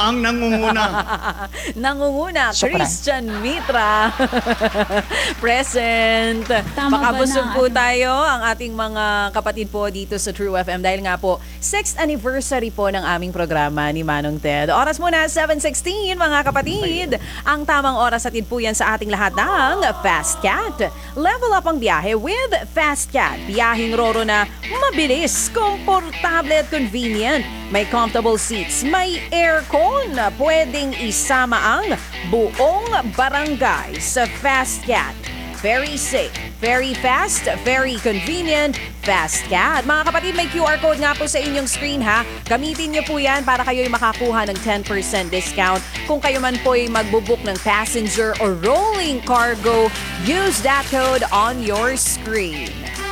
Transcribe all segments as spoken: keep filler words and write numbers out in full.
ang nangunguna. Nangunguna, Syukran. Christian Mitra. Present. Tama ba Pakabusog na, po ano? tayo ang ating mga kapatid po dito sa True F M dahil nga po sixth anniversary po ng aming programa ni Manong Ted. Oras muna seven sixteen mga kapatid. Ang tamang oras atid po yan sa ating lahat ng Fast Cat. Level up ang biyahe with Fast Cat. Biyaheng roro na mabilis, komportable at convenient. May comfortable seats, may aircon. Pwedeng isama ang buong barangay sa Fast Cat. Very safe, very fast, very convenient, Fast Cat. Mga kapatid, may Q R code nga po sa inyong screen ha. Gamitin niyo po yan para kayo'y makakuha ng ten percent discount. Kung kayo man po'y magbubook ng passenger or rolling cargo, use that code on your screen.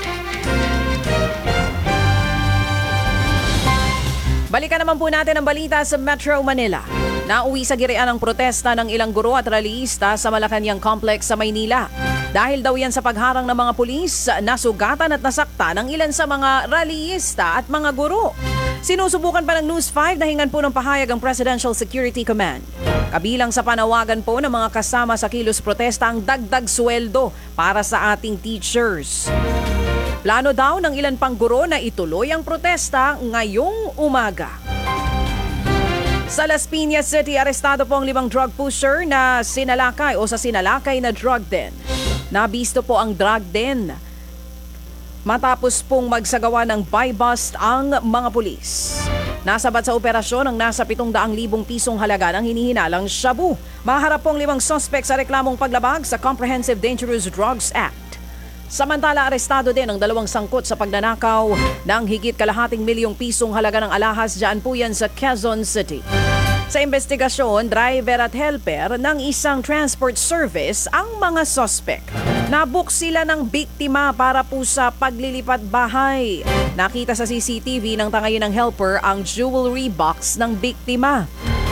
Balikan naman po natin ang balita sa Metro Manila. Nauwi sa girian ang protesta ng ilang guro at rallyista sa Malacanang Complex sa Maynila. Dahil daw yan sa pagharang ng mga pulis, nasugatan at nasakta ng ilan sa mga rallyista at mga guro. Sinusubukan pa ng News five na hingan po ng pahayag ang Presidential Security Command. Kabilang sa panawagan po ng mga kasama sa kilos protesta ang dagdag sweldo para sa ating teachers. Plano daw ng ilan pang guro na ituloy ang protesta ngayong umaga. Sa Las Piñas City, arestado po ang limang drug pusher na sinalakay o sa sinalakay na drug den. Nabisto po ang drug den matapos pong magsagawa ng buy-bust ang mga pulis. Nasabat sa operasyon ang nasa pitong daang libong pisong halaga ng hinihinalang shabu. Maharap po ang limang suspect sa reklamong paglabag sa Comprehensive Dangerous Drugs Act. Samantala, arestado din ang dalawang sangkot sa pagnanakaw ng higit kalahating milyong pisong halaga ng alahas dyan po yan sa Quezon City. Sa investigasyon, driver at helper ng isang transport service ang mga suspect. Nabook sila ng biktima para po sa paglilipat bahay. Nakita sa C C T V ng tangayin ng helper ang jewelry box ng biktima.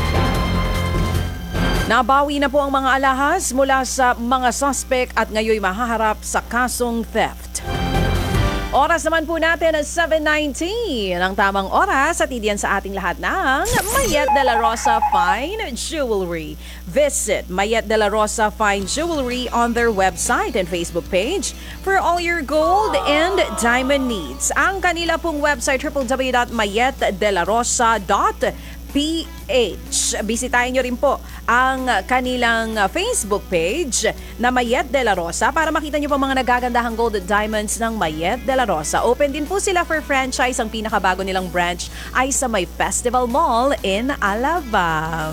Nabawi na po ang mga alahas mula sa mga suspect at ngayon mahaharap sa kasong theft. Oras naman po natin ay seven nineteen. Ang tamang oras at idiyan sa ating lahat ng Mayet de la Rosa Fine Jewelry. Visit Mayet de la Rosa Fine Jewelry on their website and Facebook page for all your gold and diamond needs. Ang kanila pong website w w w dot mayet de la rosa dot p h. Bisitahin nyo rin po ang kanilang Facebook page na Mayet de la Rosa para makita nyo po mga nagagandahang gold and diamonds ng Mayet de la Rosa. Open din po sila for franchise. Ang pinakabago nilang branch ay sa may Festival Mall in Alabang.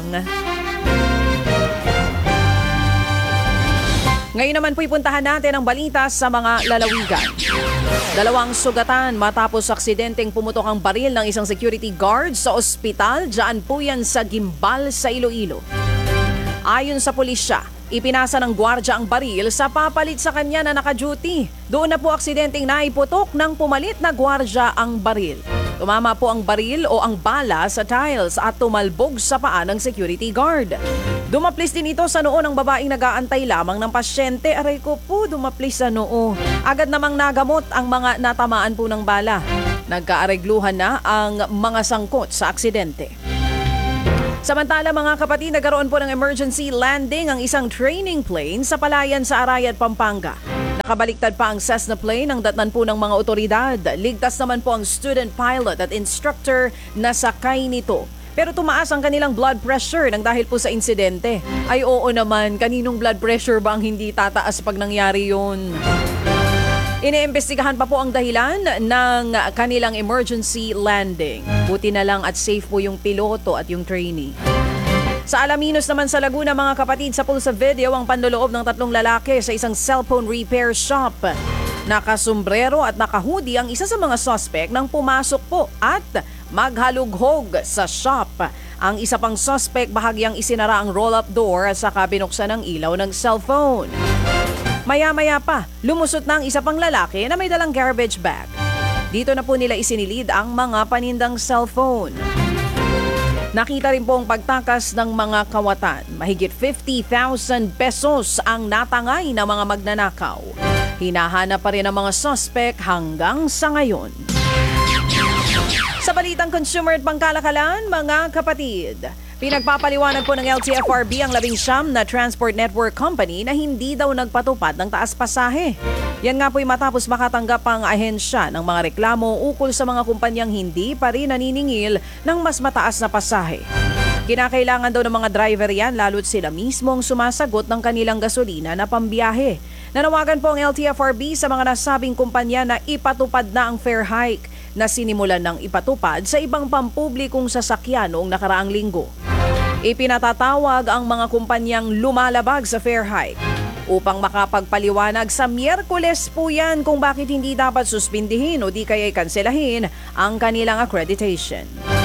Ngayon naman po'y puntahan natin ang balita sa mga lalawigan. Dalawang sugatan matapos aksidenteng pumutok ang baril ng isang security guard sa ospital dyan po yan sa Gimbal sa Iloilo. Ayon sa pulisya, ipinasa ng gwardya ang baril sa papalit sa kanya na naka-duty. Doon na po aksidenteng naiputok ng pumalit na gwardya ang baril. Tumama po ang baril o ang bala sa tiles at tumalbog sa paa ng security guard. Dumaplis din ito sa noo ng babaeng nag-aantay lamang ng pasyente. Aray ko po, dumaplis sa noo. Agad namang nagamot ang mga natamaan po ng bala. Nagkaaregluhan na ang mga sangkot sa aksidente. Samantala mga kapatid, nagkaroon po ng emergency landing ang isang training plane sa Palayan sa Arayat, Pampanga. Nakabaliktad pa ang Cessna plane ang datnan po ng mga otoridad. Ligtas naman po ang student pilot at instructor na sakay nito. Pero tumaas ang kanilang blood pressure nang dahil po sa insidente. Ay oo naman, kaninong blood pressure ba ang hindi tataas pag nangyari yun? Iniimbestigahan pa po ang dahilan ng kanilang emergency landing. Buti na lang at safe po yung piloto at yung trainee. Sa Alaminos naman sa Laguna mga kapatid, sa pulsa video ang panloloob ng tatlong lalaki sa isang cellphone repair shop. Nakasombrero at nakahoodie ang isa sa mga suspect nang pumasok po at maghalughog sa shop. Ang isa pang suspect bahagyang isinara ang roll-up door at saka binuksan ang ilaw ng cellphone. Maya-maya pa, lumusot na ang isa pang lalaki na may dalang garbage bag. Dito na po nila isinilid ang mga panindang cellphone. Nakita rin po ang pagtakas ng mga kawatan. Mahigit fifty thousand pesos ang natangay ng mga magnanakaw. Hinahanap pa rin ang mga suspect hanggang sa ngayon. Sa balitang consumer at pangkalakalan, mga kapatid, Pinagpapaliwanag po ng L T F R B ang labing siyam na Transport Network Company na hindi daw nagpatupad ng taas pasahe. Yan nga po'y matapos makatanggap ang ahensya ng mga reklamo ukol sa mga kumpanyang hindi pa rin naniningil ng mas mataas na pasahe. Kinakailangan daw ng mga driver yan lalo't sila mismong sumasagot ng kanilang gasolina na pambiyahe. Nanawagan po ang L T F R B sa mga nasabing kumpanya na ipatupad na ang fare hike na sinimulan ng ipatupad sa ibang pampublikong sasakyan noong nakaraang linggo. Ipinatatawag ang mga kumpanyang lumalabag sa fare hike upang makapagpaliwanag sa Miyerkules po yan kung bakit hindi dapat suspindihin o di kaya'y kanselahin ang kanilang accreditation.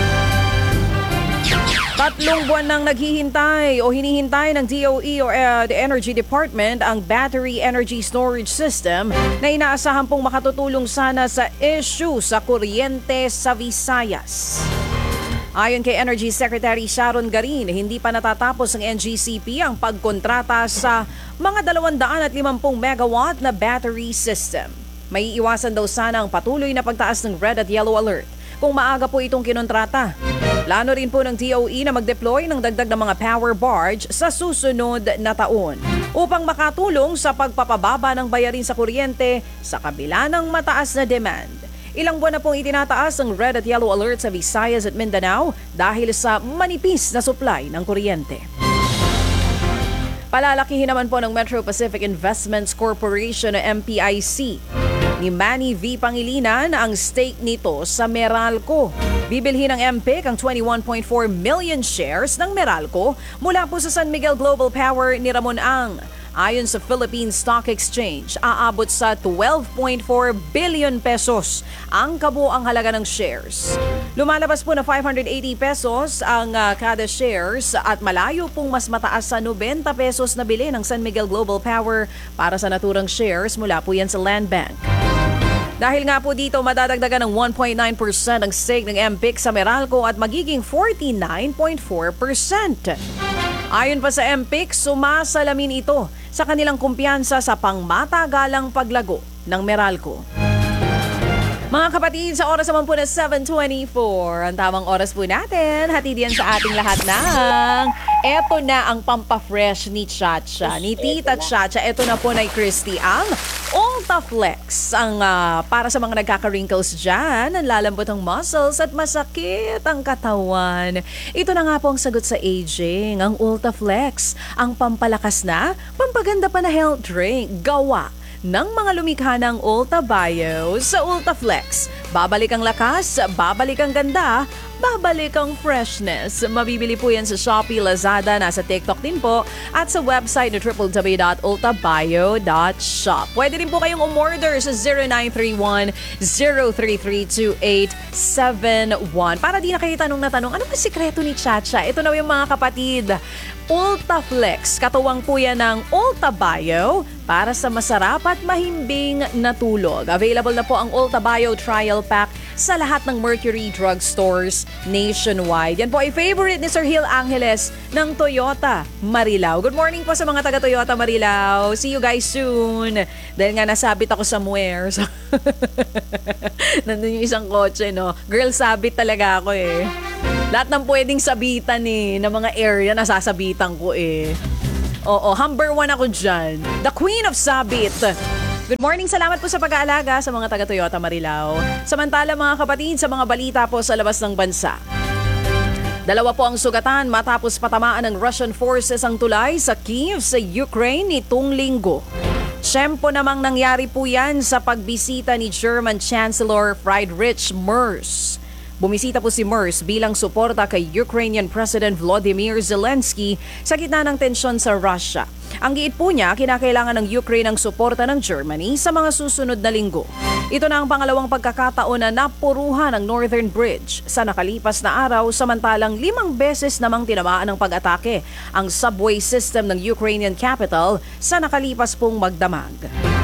Tatlong buwan nang naghihintay o hinihintay ng D O E o uh, the Energy Department ang Battery Energy Storage System na inaasahan pong makatutulong sana sa issue sa kuryente sa Visayas. Ayon kay Energy Secretary Sharon Garin, hindi pa natatapos ng N G C P ang pagkontrata sa mga dalawang daan at limampung megawatt na battery system. May iwasan daw sana ang patuloy na pagtaas ng red at yellow alert kung maaga po itong kinontrata. Plano rin po ng D O E na mag-deploy ng dagdag na mga power barge sa susunod na taon upang makatulong sa pagpapababa ng bayarin sa kuryente sa kabila ng mataas na demand. Ilang buwan na pong itinataas ang red at yellow alert sa Visayas at Mindanao dahil sa manipis na supply ng kuryente. Palalakihin naman po ng Metro Pacific Investments Corporation o M P I C ni Manny V. Pangilinan ang stake nito sa Meralco. Bibilhin ng M P I C ang twenty-one point four million shares ng Meralco mula po sa San Miguel Global Power ni Ramon Ang. Ayon sa Philippine Stock Exchange, aabot sa twelve point four billion pesos ang kabuang halaga ng shares. Lumalabas po na five hundred eighty pesos ang uh, kada shares at malayo pong mas mataas sa ninety pesos na bili ng San Miguel Global Power para sa naturang shares mula po yan sa Land Bank. Dahil nga po dito madadagdagan ng one point nine percent ang stake ng M P I C sa Meralco at magiging forty-nine point four percent. Ayon pa sa M P I C, sumasalamin ito sa kanilang kumpiyansa sa pangmatagalang paglago ng Meralco. Mga kapatid, sa oras naman po na seven twenty-four, ang tamang oras po natin, hatid yan sa ating lahat ng eto na ang pampafresh ni Chacha, ni Tita Chacha. Eto na po na Christy ang Ultaflex, ang uh, para sa mga nagkaka-wrinkles dyan, ang lalambot ang muscles at masakit ang katawan. Ito na nga po ang sagot sa aging, ang Ultaflex, ang pampalakas na, pampaganda pa na health drink, gawa ng mga lumikha ng Ulta Bio sa Ultaflex. Babalik ang lakas, babalik ang ganda, babalik ang freshness. Mabibili po yan sa Shopee, Lazada, nasa TikTok din po at sa website na w w w dot ulta bio dot shop. Pwede rin po kayong umorder sa zero nine three one, zero three three two eight seven one. Para di na kayo tanong na tanong, ano ba sikreto ni Chacha? Ito na yung mga kapatid. Ultaflex, katuwang po yan ng Ulta Bio para sa masarap at mahimbing na tulog. Available na po ang Ulta Bio Trial Pack sa lahat ng Mercury Drug Stores nationwide. Yan po ay favorite ni Sir Hill Angeles ng Toyota Marilao. Good morning po sa mga taga Toyota Marilao. See you guys soon. Dahil nga nasabit ako somewhere. So nandun yung isang kotse, no? Girl, sabit talaga ako eh. Lahat ng pwedeng sabitan eh, ng mga area nasasabitan ko eh. Oo, number one ako dyan. The Queen of Sabit. Good morning, salamat po sa pag-aalaga sa mga taga Toyota Marilao. Samantala mga kapatid, sa mga balita po sa labas ng bansa. Dalawa po ang sugatan matapos patamaan ng Russian forces ang tulay sa Kyiv sa Ukraine nitong linggo. Tiyempo namang nangyari po yan sa pagbisita ni German Chancellor Friedrich Merz. Bumisita po si Merz bilang suporta kay Ukrainian President Volodymyr Zelensky sa gitna ng tensyon sa Russia. Ang giit po niya, kinakailangan ng Ukraine ang suporta ng Germany sa mga susunod na linggo. Ito na ang pangalawang pagkakataon na napuruhan ang Northern Bridge sa nakalipas na araw, samantalang limang beses namang tinamaan ng pag-atake ang subway system ng Ukrainian capital sa nakalipas pong magdamag.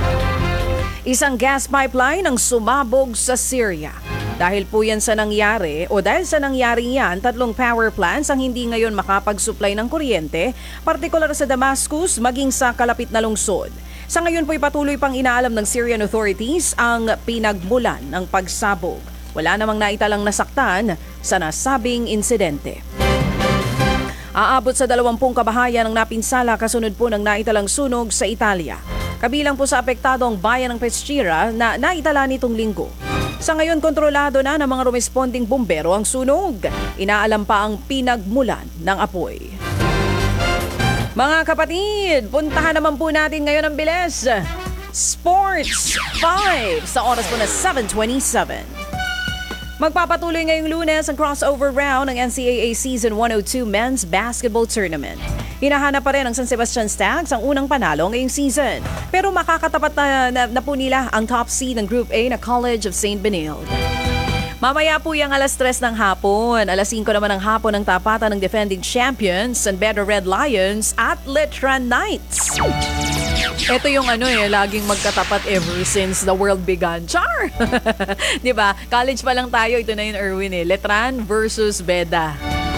Isang gas pipeline ang sumabog sa Syria. Dahil po yan sa nangyari o dahil sa nangyari yan, tatlong power plants ang hindi ngayon makapag-supply ng kuryente, partikular sa Damascus maging sa kalapit na lungsod. Sa ngayon po'y patuloy pang inaalam ng Syrian authorities ang pinagmulan ng pagsabog. Wala namang naitalang nasaktan sa nasabing insidente. Aabot sa dalawampung kabahayan ang napinsala kasunod po ng naitalang sunog sa Italia. Kabilang po sa apektado ang bayan ng Peschiera na naitala nitong linggo. Sa ngayon, kontrolado na ng mga rumesponding bumbero ang sunog. Inaalam pa ang pinagmulan ng apoy. Mga kapatid, puntahan naman po natin ngayon ang bilis. Sports five sa oras po na seven twenty-seven. Magpapatuloy ngayong Lunes ang crossover round ng N C A A Season one oh two Men's Basketball Tournament. Hinahanap pa rin ng San Sebastian Stags ang unang panalo ngayong season. Pero makakatapat na, na, na po nila ang top seed ng Group A na College of Saint Benilde. Mamaya po yung alas tres ng hapon. Alas singko naman ng hapon ang tapatan ng defending champions, San Pedro Red Lions at Letran Knights. Ito yung ano eh, laging magkatapat ever since the world began. Char! Diba? College pa lang tayo, ito na yung Erwin eh. Letran versus Beda.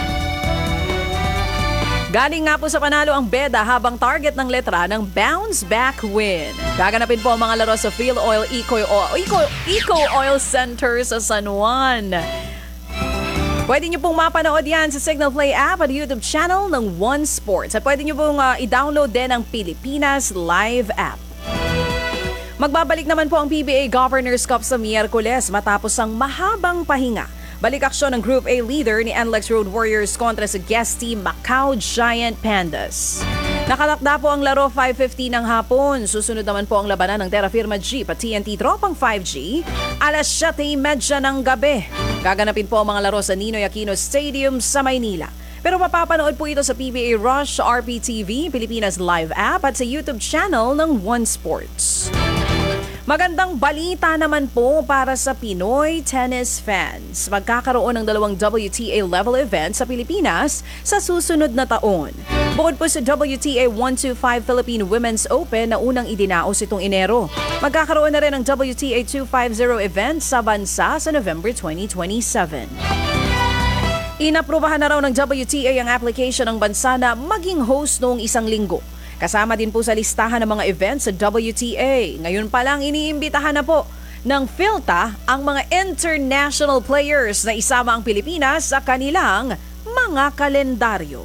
Galing nga po sa panalo ang Beda habang target ng Letra ng bounce back win. Gaganapin po ang mga laro sa Field Oil Eco, Eco, Eco Oil Center sa San Juan. Pwede nyo pong mapanood yan sa Signal Play app at YouTube channel ng One Sports. At pwede nyo pong uh, i-download din ang Pilipinas Live app. Magbabalik naman po ang P B A Governors Cup sa Miyerkules matapos ang mahabang pahinga. Balik aksyon ng Group A leader ni N L E X Road Warriors kontra sa guest team Macau Giant Pandas. Nakatakda po ang laro five fifteen ng hapon. Susunod naman po ang labanan ng Terra Firma Jeep at T N T Tropang five G alas siyete trenta ng gabi. Gaganapin po ang mga laro sa Ninoy Aquino Stadium sa Maynila. Pero mapapanood po ito sa P B A Rush, R P T V, Pilipinas Live app at sa YouTube channel ng One Sports. Magandang balita naman po para sa Pinoy tennis fans. Magkakaroon ng dalawang W T A level events sa Pilipinas sa susunod na taon. Bukod po sa W T A one twenty-five Philippine Women's Open na unang idinaos itong Enero. Magkakaroon na rin ng W T A two fifty event sa bansa sa November twenty twenty-seven. Inaprubahan na raw ng W T A ang application ng bansa na maging host noong isang linggo. Kasama din po sa listahan ng mga events sa W T A. Ngayon pa lang iniimbitahan na po ng PhilTA ang mga international players na isama ang Pilipinas sa kanilang mga kalendaryo.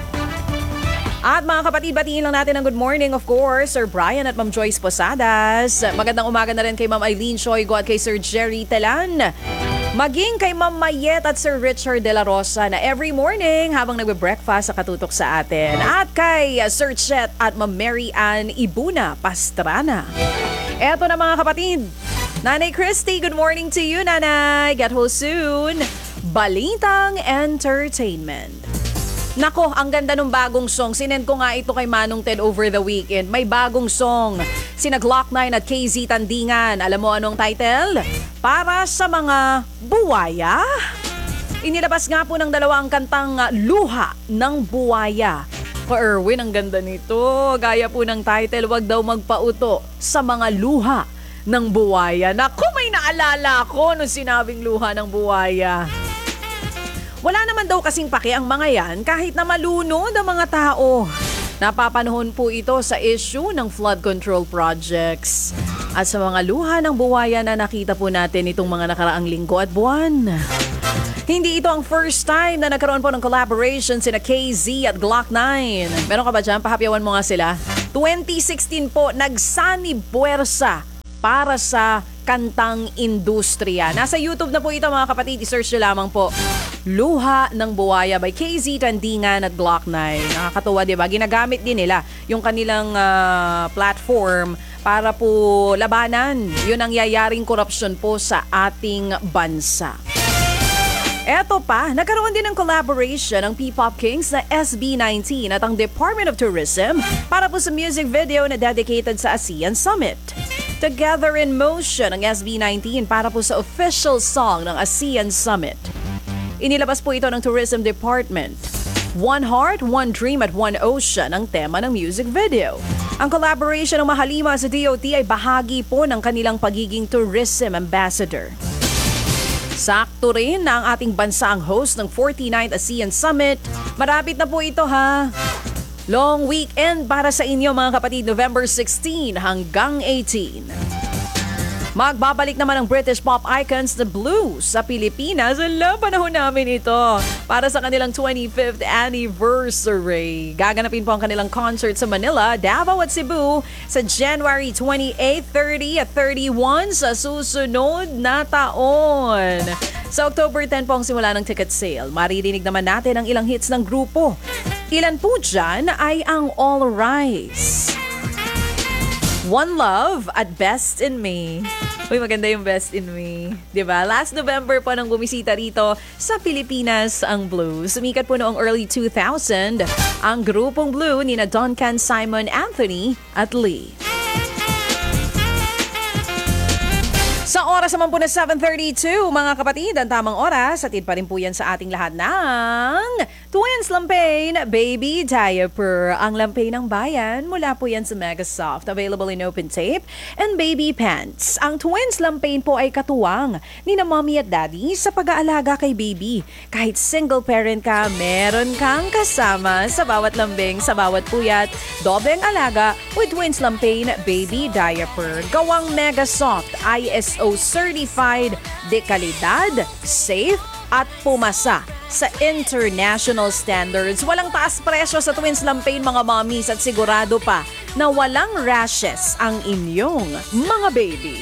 At mga kapatid, batiin lang natin ang good morning, of course, Sir Brian at Ma'am Joyce Posadas. Magandang umaga na rin kay Ma'am Eileen Shoigo at kay Sir Jerry Telan. Maging kay Ma'am Mayet at Sir Richard De La Rosa na every morning habang nagbe-breakfast sa katutok sa atin. At kay Sir Chet at Ma'am Mary Ann Ibuna Pastrana. Eto na mga kapatid. Nanay Christy, good morning to you, Nanay. Get well soon. Balitang Entertainment. Nako, ang ganda ng bagong song. Sinend ko nga ito kay Manong Ted over the weekend. May bagong song. Sina Glock nine at K Z Tandingan. Alam mo anong title? Para sa mga buwaya. Inilabas nga po ng dalawa ang kantang Luha ng Buwaya. Pa Erwin, ang ganda nito. Gaya po ng title, wag daw magpauto sa mga luha ng buwaya. Naku, may naalala ko nung sinabing luha ng buwaya. Wala naman daw kasing paki ang mga yan kahit na malunod ang mga tao. Napapanahon po ito sa issue ng flood control projects at sa mga luha ng buwaya na nakita po natin itong mga nakaraang linggo at buwan. Hindi ito ang first time na nagkaroon po ng collaboration sina K Z at Glock nine. Meron ka ba dyan? Pahapyawan mo nga sila. twenty sixteen po, nagsanib puwersa para sa kantang industriya. Nasa YouTube na po ito mga kapatid. I-search nyo lamang po. Luha ng Buwaya by K Z Tandingan at Glock nine. Nakakatuwa, diba? Ginagamit din nila yung kanilang uh, platform para po labanan yun ang yayaring korupsyon po sa ating bansa. Eto pa, nagkaroon din ng collaboration ng P-Pop Kings na S B nineteen at ang Department of Tourism para po sa music video na dedicated sa ASEAN Summit. Together in Motion ang S B nineteen para po sa official song ng ASEAN Summit. Inilabas po ito ng Tourism Department. One Heart, One Dream at One Ocean ang tema ng music video. Ang collaboration ng Mahalima sa D O T ay bahagi po ng kanilang pagiging tourism ambassador. Sakto rin na ang ating bansa ang host ng forty-ninth ASEAN Summit. Marapit na po ito ha. Long weekend para sa inyo mga kapatid, November sixteen hanggang eighteen. Magbabalik naman ang British pop icons The Blues sa Pilipinas. Alam, panahon namin ito para sa kanilang twenty-fifth anniversary. Gaganapin po ang kanilang concert sa Manila, Davao at Cebu sa January twenty-eighth, thirty at thirty-one sa susunod na taon. Sa October tenth po ang simula ng ticket sale. Maririnig naman natin ang ilang hits ng grupo. Ilan po dyan ay ang All Rise, One Love at Best in Me. Uy, maganda yung Best in Me. Diba? Last November po nang bumisita rito sa Pilipinas ang Blues. Sumikat po noong early two thousand ang grupong Blue ni na Duncan, Simon, Anthony at Lee. Sa oras naman po na seven thirty-two, mga kapatid, ang tamang oras, atid pa rin po yan sa ating lahat ng Twins Lampain Baby Diaper. Ang lampain ng bayan, mula po yan sa Megasoft. Available in open tape and baby pants. Ang Twins Lampain po ay katuwang ni na mommy at daddy sa pag-aalaga kay baby. Kahit single parent ka, meron kang kasama sa bawat lambing, sa bawat puyat. Dobleng alaga with Twins Lampain Baby Diaper. Gawang Megasoft, I S O certified, de kalidad, safe at pumasa sa international standards. Walang taas presyo sa Twins Lampain, mga mommies, at sigurado pa na walang rashes ang inyong mga baby.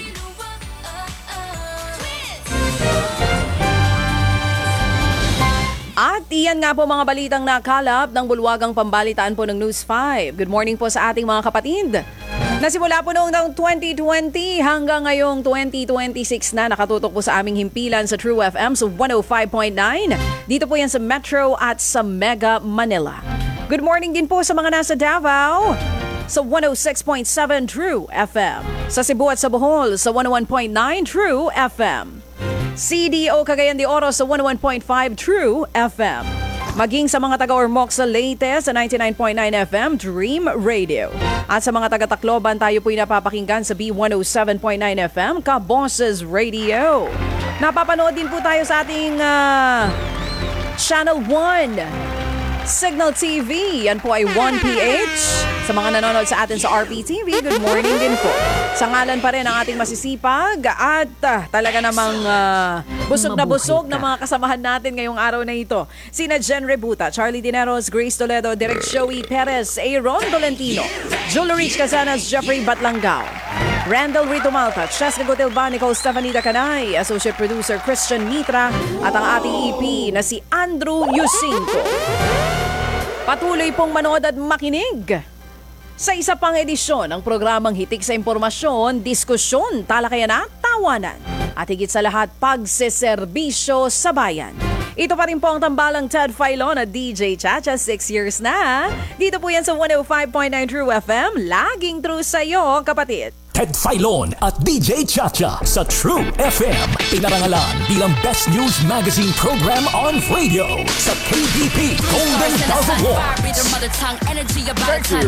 At iyan nga po mga balitang nakalap ng bulwagang pambalitaan po ng News five. Good morning po sa ating mga kapatid. Nasimula po noong twenty twenty hanggang ngayong twenty twenty-six na nakatutok po sa aming himpilan sa True F M sa one oh five point nine. Dito po yan sa Metro at sa Mega Manila. Good morning din po sa mga nasa Davao sa one oh six point seven True F M. Sa Cebu at sa Bohol sa one oh one point nine True F M. C D O Cagayan de Oro sa one oh one point five True F M. Maging sa mga taga-Ormoc sa Leyte sa ninety-nine point nine F M Dream Radio. At sa mga taga-Tacloban, tayo po'y napapakinggan sa B one oh seven point nine F M Kaboses Radio. Napapanood din po tayo sa ating uh, Channel one Signal T V. Yan po ay one P H. Sa mga nanonood sa atin sa R P T V, good morning din po. Sa ngalan pa rin ang ating masisipag at uh, talaga namang uh, busog na busog na mga kasamahan natin ngayong araw na ito. Sina Jen Rebuta, Charlie Dineros, Grace Toledo, Derek Joey Perez, Aaron Tolentino, Julie Rich Casanas, Jeffrey Batlangao, Randall Rito Malta, Cheska Gotelba, Nicole Stefanita Canay, Associate Producer Christian Mitra, at ang ating E P na si Andrew Yusinko. Patuloy pong manood at makinig sa isa pang edisyon ng programang Hitik sa Impormasyon, Diskusyon, Talakayan at Tawanan. At higit sa lahat, pagseserbisyo sa bayan. Ito pa rin po ang tambalang Ted Filon at D J Chacha, six years na. Dito po yan sa one oh five point nine True F M, laging true sa'yo, kapatid. Ted Filon at D J Chacha sa True F M. Pinarangalan bilang Best News Magazine Program on Radio sa K B P Golden Dove Awards. Thank you.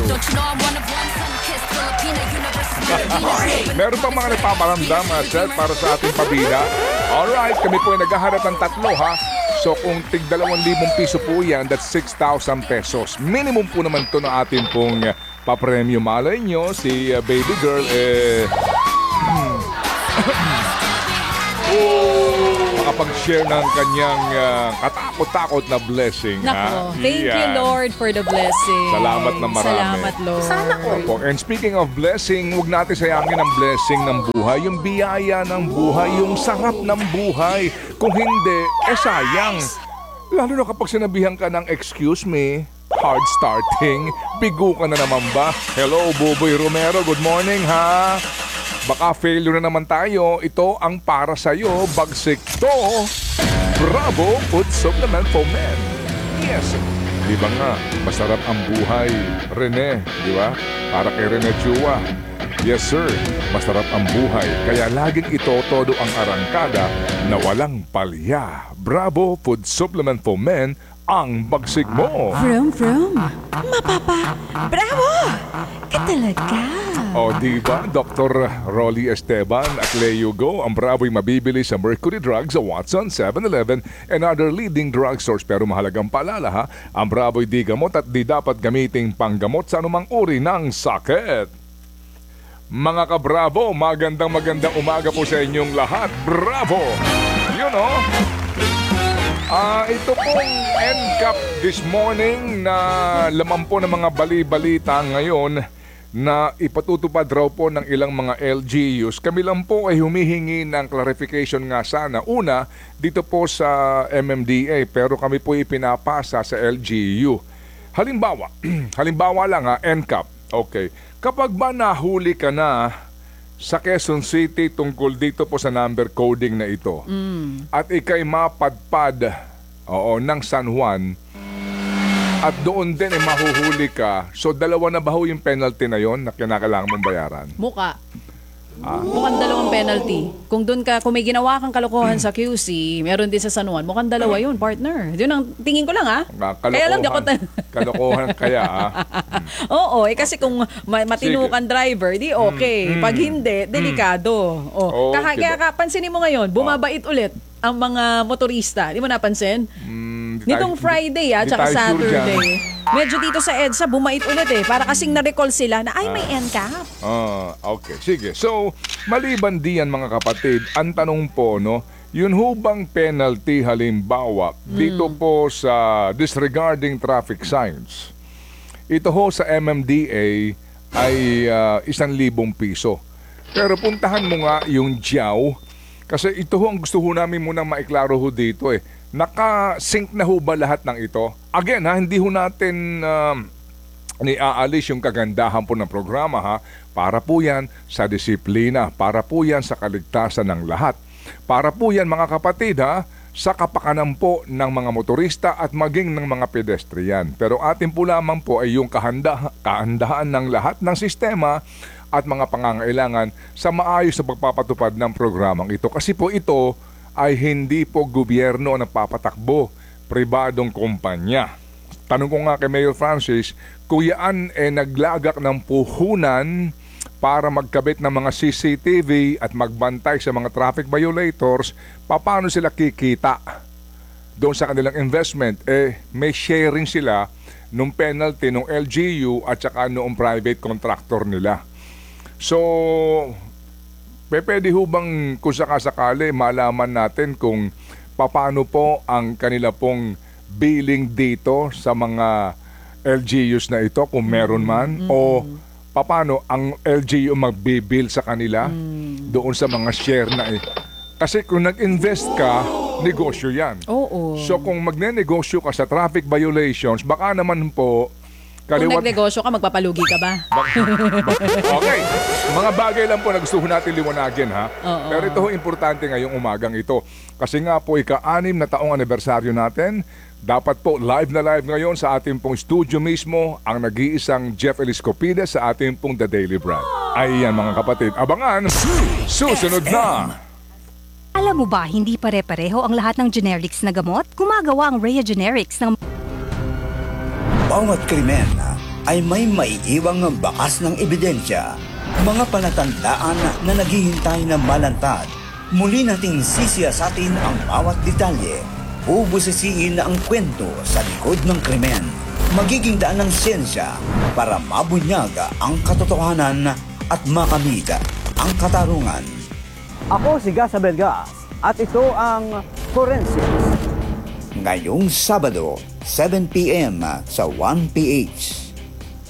Meron pang mga nagpaparamdam, Seth, para sa ating pabida. Alright, kami po ay naghahanap ng tatlo, ha? So kung tig dalawang libong piso po yan, that's six thousand pesos. Minimum po naman to na atin pong papremyo. Malay nyo, si uh, baby girl, eh... oh, makapag-share ng kanyang uh, katakot-takot na blessing. Nako, ha? thank Yeah. you Lord for the blessing. Salamat na marami. Salamat Lord. Sana Opo. And speaking of blessing, huwag natin sayangin ang blessing ng buhay, yung biyaya ng buhay, yung sarap ng buhay. Kung hindi, eh sayang. Lalo na kapag sinabihan ka ng excuse me, hard starting, bigo ka na naman ba? Hello, Buboy Romero, good morning ha. Baka failure na naman tayo. Ito ang para sa'yo, bagsik to. Bravo Food Supplement for Men. Yes. Di ba nga, masarap ang buhay. Rene, di ba? Para kay Rene Chua. Yes sir, masarap ang buhay. Kaya laging ito todo ang arangkada na walang palya. Bravo Food Supplement for Men, ang bagsik mo. Vroom, vroom. Mapapa. Bravo! Ka talaga. O diba, Doctor Rolly Esteban at Leo Go, ang Bravo'y mabibili sa Mercury Drugs sa Watson, seven eleven and other leading drugstores. Pero mahalagang paalala ha, ang Bravo'y di gamot at di dapat gamiting panggamot sa anumang uri ng sakit. Mga ka-Bravo, magandang magandang umaga po sa inyong lahat. Bravo! You know, ah ito pong N C A P this morning na laman po ng mga bali-balita ngayon na ipatutupad raw po ng ilang mga L G Us. Kami lang po ay humihingi ng clarification nga sana. Una, dito po sa M M D A, pero kami po ipinapasa sa L G U. Halimbawa, halimbawa lang ha, N C A P. Okay. Kapag ba nahuli ka na sa Quezon City tungkol dito po sa number coding na ito, mm. at ikay mapadpad oo, ng San Juan, at doon din ay mahuhuli ka, so dalawa na ba ho yung penalty na yon na kinakailangan mong bayaran? Muka. Ah. Mukhang dalawang penalty. Kung doon ka, kung may ginawa kang kalokohan sa Q C, meron din sa San Juan, mukhang dalawa yun, partner. Yun ang tingin ko lang, ha? Kaya lang, di ako... Kalokohan kaya, ha? Oo, eh kasi kung matinukan driver, di okay. Pag hindi, delikado. Oh. Okay, Kaya ka, pansinin mo ngayon, bumabait ulit ang mga motorista. Di mo napansin? Mm, Nitong Friday, ah, tsaka Saturday. Medyo dito sa EDSA, bumait ulit eh. Para kasing na-recall sila na, ay, may N C A P. Ah, okay. Sige. So, maliban diyan mga kapatid, ang tanong po, no, yun ho bang penalty halimbawa mm. dito po sa disregarding traffic signs? Ito ho sa M M D A ay uh, isang libong piso. Pero puntahan mo nga yung Jiao, kasi ito ho ang gusto ho namin munang maiklaro ho dito eh. Naka-sync na ho ba lahat ng ito? Again ha, hindi ho natin uh, niaalis yung kagandahan po ng programa ha. Para po yan sa disiplina, para po yan sa kaligtasan ng lahat. Para po yan mga kapatid ha, sa kapakanan po ng mga motorista at maging ng mga pedestrian. Pero atin po lamang po ay yung kahanda, kahandaan ng lahat ng sistema at mga pangangailangan sa maayos na pagpapatupad ng programang ito. Kasi po ito ay hindi po gobyerno ang nagpapatakbo, pribadong kumpanya. Tanong ko nga kay Mayor Francis, kung yan eh naglagak ng puhunan para magkabit ng mga C C T V at magbantay sa mga traffic violators, paano sila kikita doon sa kanilang investment? Eh, may sharing sila nung penalty ng L G U at saka noong private contractor nila. So, pwede ho bang kung sakasakali malaman natin kung paano po ang kanila pong billing dito sa mga L G Us na ito kung meron man mm-hmm. o paano ang L G U magbibill sa kanila mm. doon sa mga share na eh. Kasi kung nag-invest ka, negosyo yan. Oo. So kung magne-negosyo ka sa traffic violations, baka naman po kaliwat... Kung nagnegosyo ka, magpapalugi ka ba? Okay. Mga bagay lang po na gusto natin liwanagin ha. Oo. Pero ito ho importante ngayong umagang ito. Kasi nga po ika-anim na taong anibersaryo natin. Dapat po live na live ngayon sa ating pong studio mismo ang nag-iisang Jeff Eliscopides sa ating pong The Daily Brand. Ayan mga kapatid, abangan, susunod na! Alam mo ba, hindi pare-pareho ang lahat ng generics na gamot? Gumagawa ang Rhea Generics ng... Bawat krimen ay may maiiwang bakas ng ebidensya, mga palatandaan na naghihintay na malantad. Muli nating sisiyasatin ang bawat detalye. Bubusisiin na ang kwento sa likod ng krimen. Magiging daan ng siyensya para mabunyag ang katotohanan at makamit ang katarungan. Ako si Gas Abelgas at ito ang Forensics. Ngayong Sabado, seven p m sa one P H.